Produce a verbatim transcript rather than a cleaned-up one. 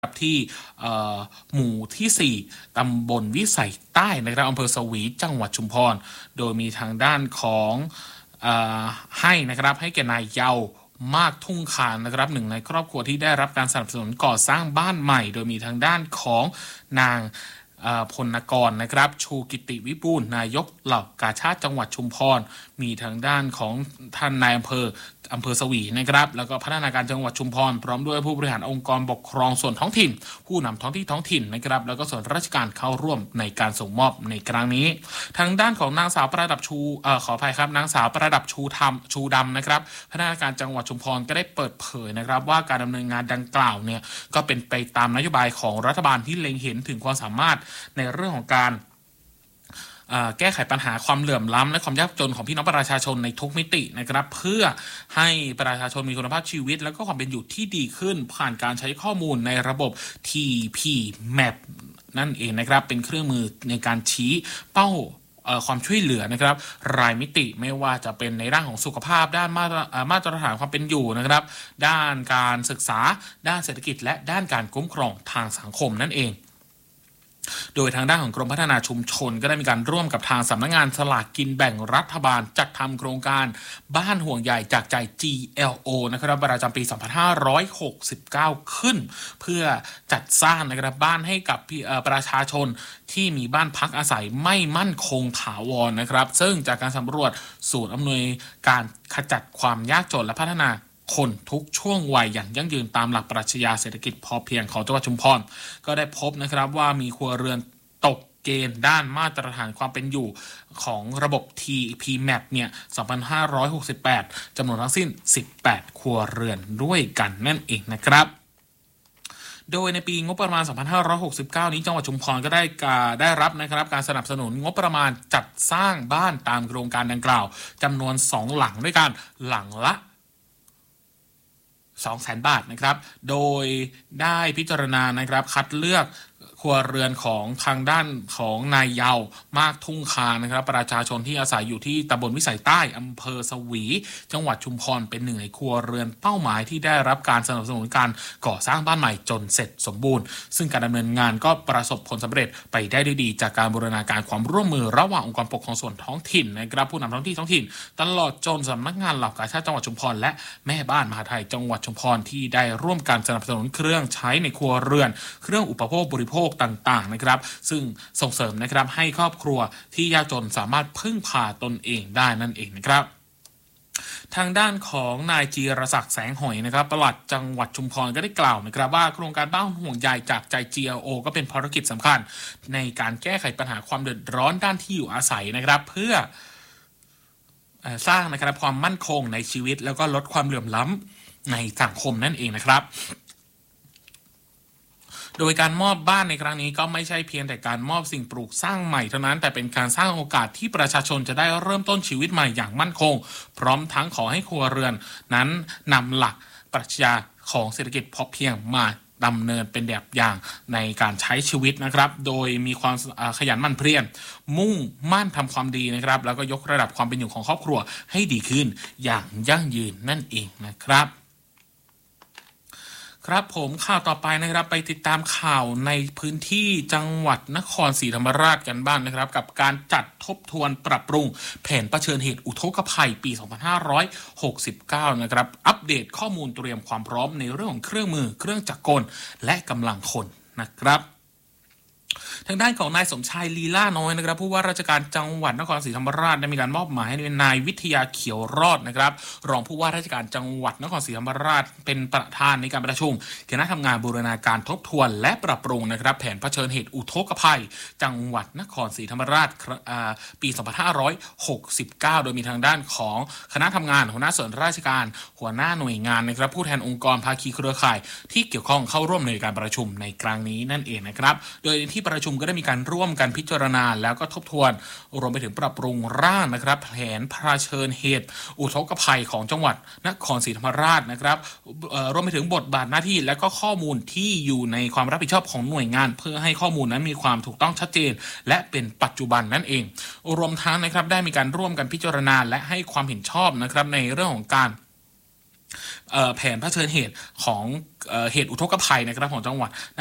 ที่หมู่ที่สี่ตำบลวิสัยใต้นะครับอำเภอสวีจังหวัดชุมพรโดยมีทางด้านของให้นะครับให้แก่นายเยาว์มากทุ่งคานนะครับหนึ่งในครอบครัวที่ได้รับการสนับสนุนก่อสร้างบ้านใหม่โดยมีทางด้านของนางพลนกรนะครับชูกิติวิบูลย์นายกเหล่ากาชาดจังหวัดชุมพรมีทางด้านของท่านนายอำเภออำเภอสวีนะครับแล้วก็พัฒนาการจังหวัดชุมพรพร้อมด้วยผู้บริหารองค์กรปกครองส่วนท้องถิ่นผู้นำท้องที่ท้องถิ่นนะครับแล้วก็ส่วนราชการเข้าร่วมในการส่งมอบในครั้งนี้ทางด้านของนางสาวประดับชูเอ่อขออภัยครับนางสาวประดับชูธรรมชูดำนะครับพัฒนาการจังหวัดชุมพรก็ได้เปิดเผยนะครับว่าการดำเนินงานดังกล่าวเนี่ยก็เป็นไปตามนโยบายของรัฐบาลที่เล็งเห็นถึงความสามารถในเรื่องของการแก้ไขปัญหาความเหลื่อมล้ำและความยากจนของพี่น้องประชาชนในทุกมิตินะครับเพื่อให้ประชาชนมีคุณภาพชีวิตและก็ความเป็นอยู่ที่ดีขึ้นผ่านการใช้ข้อมูลในระบบ ที พี Map นั่นเองนะครับเป็นเครื่องมือในการชี้เป้าความช่วยเหลือนะครับรายมิติไม่ว่าจะเป็นในด้านของสุขภาพด้านมาตรมาตรฐานความเป็นอยู่นะครับด้านการศึกษาด้านเศรษฐกิจและด้านการคุ้มครองทางสังคมนั่นเองโดยทางด้านของกรมพัฒนาชุมชนก็ได้มีการร่วมกับทางสำนักงานสลากกินแบ่งรัฐบาลจัดทำโครงการบ้านห่วงใยจากใจ จี แอล โอ นะครับประจำปี สองพันห้าร้อยหกสิบเก้า ขึ้นเพื่อจัดสร้างนะครับบ้านให้กับประชาชนที่มีบ้านพักอาศัยไม่มั่นคงถาวรนะครับซึ่งจากการสำรวจศูนย์อำนวยการขจัดความยากจนและพัฒนาคนทุกช่วงวัยอย่างยั่งยืนตามหลักปรัชญาเศรษฐกิจพอเพียงของจังหวัดชุมพรก็ได้พบนะครับว่ามีครัวเรือนตกเกณฑ์ด้านมาตรฐานความเป็นอยู่ของระบบ ที พี Map เนี่ย สองพันห้าร้อยหกสิบแปด จำนวนทั้งสิ้นสิบแปดครัวเรือนด้วยกันนั่นเองนะครับโดยในปีงบประมาณ สองพันห้าร้อยหกสิบเก้า นี้จังหวัดชุมพรก็ได้ได้รับนะครับการสนับสนุนงบประมาณจัดสร้างบ้านตามโครงการดังกล่าวจำนวนสองหลังด้วยกันหลังละสองแสน บาทนะครับโดยได้พิจารณานะครับคัดเลือกครัวเรือนของทางด้านของนายเยาว์มากทุ่งคานนะครับประชาชนที่อาศัยอยู่ที่ตำบลวิสัยใต้อำเภอสวีจังหวัดชุมพรเป็นหนึ่งในครัวเรือนเป้าหมายที่ได้รับการสนับสนุนการก่อสร้างบ้านใหม่จนเสร็จสมบูรณ์ซึ่งการดำเนินงานก็ประสบผลสำเร็จไปได้ด้วยดีจากการบูรณาการความร่วมมือระหว่างองค์กรปกครองส่วนท้องถิ่นนะครับผู้นำท้องที่ท้องถิ่นตลอดจนสำนักงานเหล่ากาชาดจังหวัดชุมพรและแม่บ้านมหาไทยจังหวัดชุมพรที่ได้ร่วมกันสนับสนุนเครื่องใช้ในครัวเรือนเครื่องอุปโภคบริโภคต่างๆนะครับซึ่งส่งเสริมนะครับให้ครอบครัวที่ยากจนสามารถพึ่งพาตนเองได้นั่นเองนะครับทางด้านของนายจีรศักดิ์แสงหอยนะครับปลัดจังหวัดชุมพรก็ได้กล่าวนะครับว่าโครงการบ้านห่วงใยจากใจ จี แอล โอ ก็เป็นภารกิจสำคัญในการแก้ไขปัญหาความเดือดร้อนด้านที่อยู่อาศัยนะครับเพื่อสร้างนะครับความมั่นคงในชีวิตแล้วก็ลดความเหลื่อมล้ำในสังคมนั่นเองนะครับโดยการมอบบ้านในครั้งนี้ก็ไม่ใช่เพียงแต่การมอบสิ่งปลูกสร้างใหม่เท่านั้นแต่เป็นการสร้างโอกาสที่ประชาชนจะได้เริ่มต้นชีวิตใหม่อย่างมั่นคงพร้อมทั้งขอให้ครัวเรือนนั้นนำหลักปรัชญาของเศรษฐกิจพอเพียงมาดำเนินเป็นแบบอย่างในการใช้ชีวิตนะครับโดยมีความขยันหมั่นเพียรมุ่งมั่นทำความดีนะครับแล้วก็ยกระดับความเป็นอยู่ของครอบครัวให้ดีขึ้นอย่างยั่งยืนนั่นเองนะครับครับผมข่าวต่อไปนะครับไปติดตามข่าวในพื้นที่จังหวัดนครศรีธรรมราชกันบ้าง น, นะครับกับการจัดทบทวนปรับปรุงแผนเผชิญเหตุอุทกภัยปี สองพันห้าร้อยหกสิบเก้า นะครับอัปเดตข้อมูลเตรียมความพร้อมในเรื่องของเครื่องมือเครื่องจักรกลและกำลังคนนะครับทางด้านของนายสมชายลีลาน้อยนะครับผู้ว่าราชการจังหวัดนครศรีธรรมราชได้มีการมอบหมายให้นายวิทยาเขียวรอดนะครับรองผู้ว่าราชการจังหวัดนครศรีธรรมราชเป็นประธานในการประชุมคณะทำงานบูรณาการทบทวนและปรับปรุงนะครับแผนเผชิญเหตุอุทกภัยจังหวัดนครศรีธรรมราชปี สองพันห้าร้อยหกสิบเก้า โดยมีทางด้านของคณะทำงานหัวหน้าส่วนราชการหัวหน้าหน่วยงานนะครับผู้แทนองค์กรภาคีเครือข่ายที่เกี่ยวข้องเข้าร่วมในการประชุมในครั้งนี้นั่นเองนะครับโดยที่ประชุมก็ได้มีการร่วมกันพิจารณาแล้วก็ทบทวนรวมไปถึงปรับปรุงร่างนะครับแผนเผชิญเหตุอุทกภัยของจังหวัดนครศรีธรรมราชนะครับรวมไปถึงบทบาทหน้าที่และก็ข้อมูลที่อยู่ในความรับผิดชอบของหน่วยงานเพื่อให้ข้อมูลนั้นมีความถูกต้องชัดเจนและเป็นปัจจุบันนั่นเองรวมทั้งนะครับได้มีการร่วมกันพิจารณาและให้ความเห็นชอบนะครับในเรื่องของการแผนเผชิญเหตุของเหตุอุทกภัยนะครับของจังหวัด